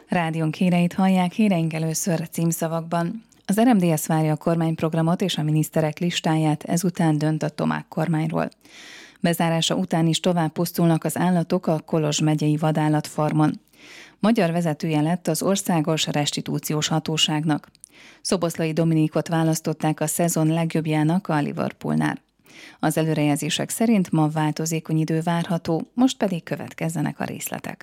Rádiónk híreit hallják, híreink először címszavakban. Az RMDSZ várja a kormányprogramot és a miniszterek listáját, ezután dönt a Tomák kormányról. Bezárása után is tovább pusztulnak az állatok a Kolozs megyei vadállatfarmon. Magyar vezetője lett az Országos Restitúciós Hatóságnak. Szoboszlai Dominikot választották a szezon legjobbjának a Liverpoolnál. Az előrejelzések szerint ma változékony idő várható, most pedig következzenek a részletek.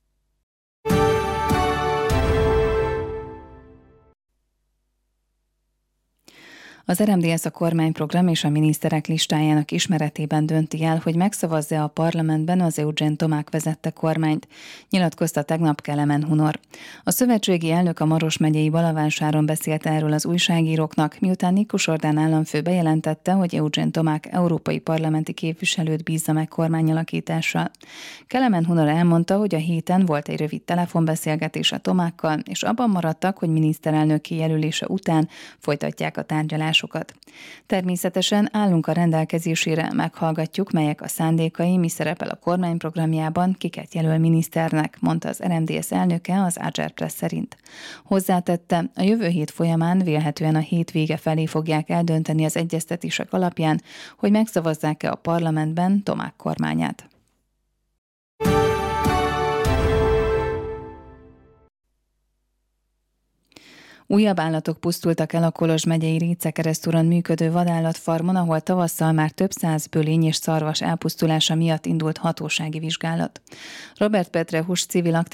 Az RMDSZ a kormányprogram és a miniszterek listájának ismeretében dönti el, hogy megszavazza a parlamentben az Eugen Tomák vezette kormányt, nyilatkozta tegnap Kelemen Hunor. A szövetségi elnök a Maros megyei Balavásáron beszélt erről az újságíróknak, miután Nikus Orbán államfő bejelentette, hogy Eugen Tomák európai parlamenti képviselőt bízza meg kormányalakítással. Kelemen Hunor elmondta, hogy a héten volt egy rövid telefonbeszélgetés a Tomákkal, és abban maradtak, hogy miniszterelnöki jelölése után folytatják a tárgyalásokat. Természetesen állunk a rendelkezésére, meghallgatjuk, melyek a szándékai, mi szerepel a kormányprogramjában, kiket jelöl miniszternek, mondta az RMDSZ elnöke az Ager Press szerint. Hozzátette, a jövő hét folyamán vélhetően a hét vége felé fogják eldönteni az egyeztetések alapján, hogy megszavazzák-e a parlamentben Tomák kormányát. Újabb állatok pusztultak el a Kolozs megyei Récekeresztúron működő vadállatfarmon, ahol tavasszal már több száz bölény és szarvas elpusztulása miatt indult hatósági vizsgálat. Robert Petre Hus civil